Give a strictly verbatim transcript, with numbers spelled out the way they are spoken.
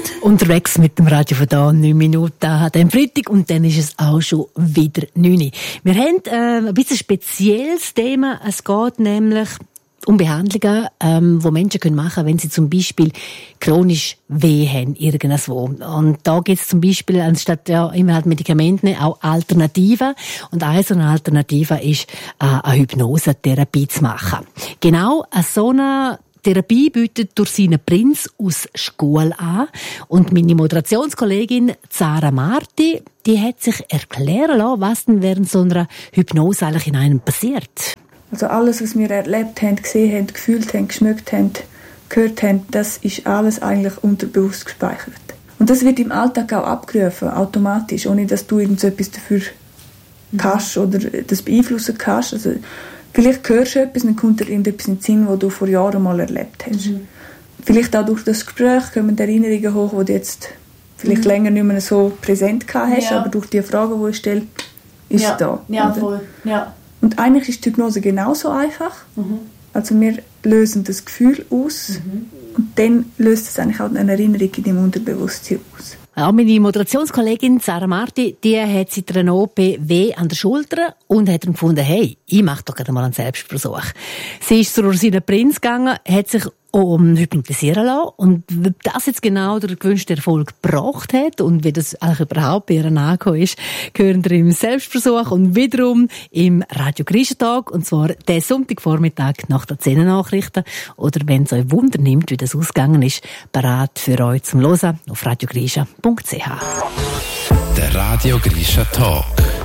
Unterwegs mit dem Radio von da, neun Minuten an dem Freitag und dann ist es auch schon wieder neun. Wir haben äh, ein bisschen ein spezielles Thema. Es geht nämlich um Behandlungen, ähm, die Menschen können machen können, wenn sie zum Beispiel chronisch Weh haben, irgendwo. Und da gibt es zum Beispiel, anstatt ja, immer halt Medikamente, auch Alternativen. Und eine so eine Alternative ist, äh, eine Hypnosetherapie zu machen. Genau so eine Therapie bietet durch seinen Prinz aus Schkuhl an. Und meine Moderationskollegin Zara Marti, die hat sich erklären lassen, was denn während so einer Hypnose eigentlich in einem passiert. Also alles, was wir erlebt haben, gesehen haben, gefühlt haben, geschmeckt haben, gehört haben, das ist alles eigentlich unterbewusst gespeichert. Und das wird im Alltag auch abgerufen, automatisch, ohne dass du irgendetwas dafür kannst oder das beeinflussen kannst. Also vielleicht hörst du etwas, dann kommt dir irgendetwas in den Sinn, was du vor Jahren mal erlebt hast. Mhm. Vielleicht auch durch das Gespräch kommen Erinnerungen hoch, die du jetzt vielleicht mhm. länger nicht mehr so präsent gehabt hast, ja. aber durch die Frage, die ich stelle, ist ja. es da. Ja, voll. Ja. Und eigentlich ist die Hypnose genauso einfach. Mhm. Also wir lösen das Gefühl aus mhm. und dann löst es eigentlich auch eine Erinnerung in dem Unterbewusstsein aus. Ja, meine Moderationskollegin Sarah Marti, die hat seit einer O P weh an der Schulter und hat dann gefunden, hey, ich mache doch gerade mal einen Selbstversuch. Sie ist zu Rosina Prinz gegangen, hat sich um hypnotisieren lassen und wie das jetzt genau der gewünschte Erfolg gebracht hat und wie das eigentlich überhaupt bei ihr angekommen ist, hören wir im Selbstversuch und wiederum im Radio Grischentag, und zwar den Sonntagvormittag nach den zehn Nachrichten oder wenn es euch Wunder nimmt, wie das ausgegangen ist, bereit für euch zum Hören auf radio grisha punkt c h. Der Radio Grisha Talk.